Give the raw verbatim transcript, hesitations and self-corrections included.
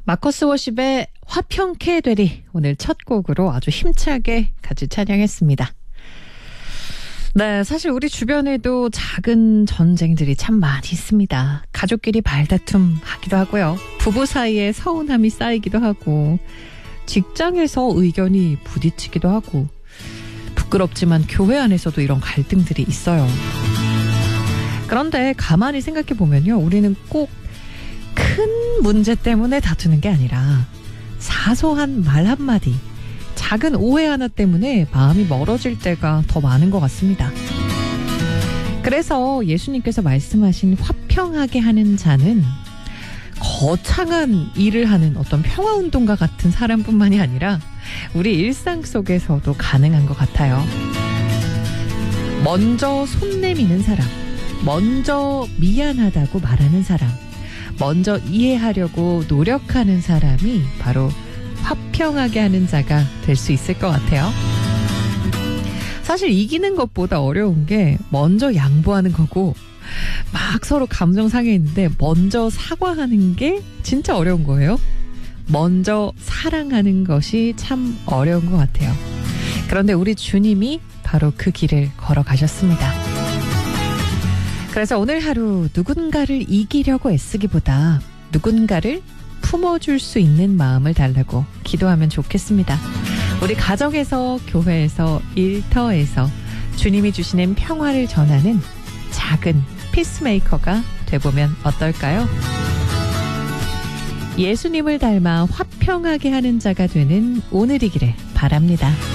마커스 워십의 화평케 되리 오늘 첫 곡으로 아주 힘차게 같이 찬양했습니다. 네, 사실 우리 주변에도 작은 전쟁들이 참 많이 있습니다. 가족끼리 말다툼 하기도 하고요. 부부 사이에 서운함이 쌓이기도 하고 직장에서 의견이 부딪히기도 하고 부끄럽지만 교회 안에서도 이런 갈등들이 있어요. 그런데 가만히 생각해 보면요. 우리는 꼭 큰 문제 때문에 다투는 게 아니라 사소한 말 한마디, 작은 오해 하나 때문에 마음이 멀어질 때가 더 많은 것 같습니다. 그래서 예수님께서 말씀하신 화평하게 하는 자는 거창한 일을 하는 어떤 평화운동가 같은 사람뿐만이 아니라 우리 일상 속에서도 가능한 것 같아요. 먼저 손 내미는 사람, 먼저 미안하다고 말하는 사람, 먼저 이해하려고 노력하는 사람이 바로 화평하게 하는 자가 될 수 있을 것 같아요. 사실 이기는 것보다 어려운 게 먼저 양보하는 거고 막 서로 감정 상해 있는데 먼저 사과하는 게 진짜 어려운 거예요. 먼저 사랑하는 것이 참 어려운 것 같아요. 그런데 우리 주님이 바로 그 길을 걸어가셨습니다. 그래서 오늘 하루 누군가를 이기려고 애쓰기보다 누군가를 품어줄 수 있는 마음을 달라고 기도하면 좋겠습니다. 우리 가정에서, 교회에서, 일터에서 주님이 주시는 평화를 전하는 작은 피스메이커가 돼보면 어떨까요? 예수님을 닮아 화평하게 하는 자가 되는 오늘이기를 바랍니다.